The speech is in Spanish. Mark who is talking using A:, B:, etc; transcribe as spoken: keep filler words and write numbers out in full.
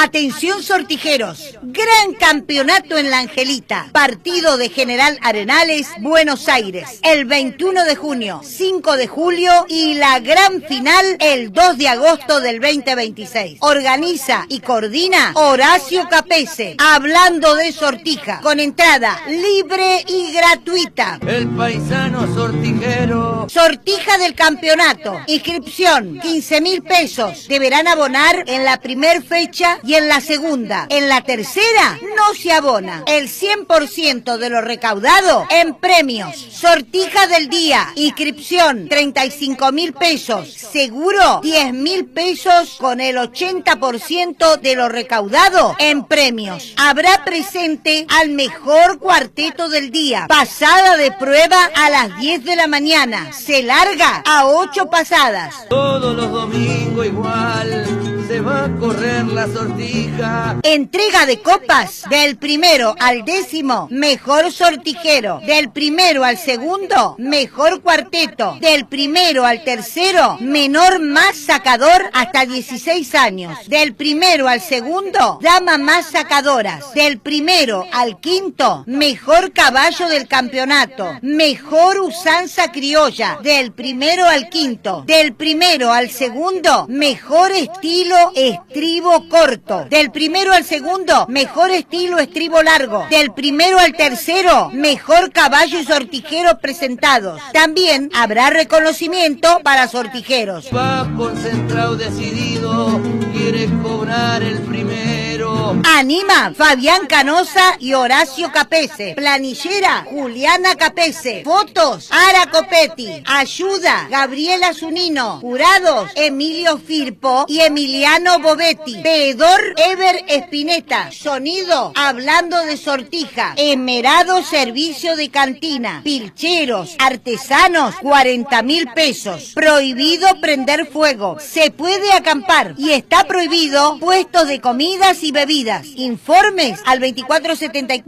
A: Atención sortijeros, gran campeonato en La Angelita, partido de General Arenales, Buenos Aires, el veintiuno de junio, cinco de julio y la gran final el dos de agosto del veinte veintiséis. Organiza y coordina Horacio Capese, hablando de sortija, con entrada libre y gratuita.
B: El paisano sortijero.
A: Sortija del campeonato, inscripción quince mil pesos, deberán abonar en la primer fecha y en la segunda. En la tercera no se abona. El cien por ciento de lo recaudado en premios. Sortija del día, inscripción treinta y cinco mil pesos, seguro diez mil pesos con el ochenta por ciento de lo recaudado en premios. Habrá presente al mejor cuarteto del día. Pasada de prueba a las diez de la mañana. Se larga a ocho pasadas.
B: Todos los domingos igual se va a correr la sortija.
A: Entrega de copas del primero al décimo, mejor sortijero. Del primero al segundo, mejor cuarteto. Del primero al tercero, menor más sacador hasta dieciséis años. Del primero al segundo, dama más sacadoras. Del primero al quinto, mejor caballo del campeonato. Mejor usanza criolla. Del primero al quinto. Del primero al segundo, mejor estilo estribo corto. Del primero al segundo, mejor estilo estribo largo. Del primero al tercero, mejor caballo y sortijero presentados. También habrá reconocimiento para sortijeros.
B: Va concentrado, decidido, quiere cobrar el primero.
A: Anima Fabián Canosa y Horacio Capese. Planillera Juliana Capese. Fotos Ara Copetti. Ayuda Gabriela Zunino. Jurados Emilio Firpo y Emiliano Bovetti. Veedor Ever Espineta. Sonido Hablando de Sortija. Emerado Servicio de Cantina. Pilcheros Artesanos cuarenta mil pesos. Prohibido prender fuego. Se puede acampar y está prohibido puestos de comidas y bebidas. Informes al veinticuatro setenta y cuatro.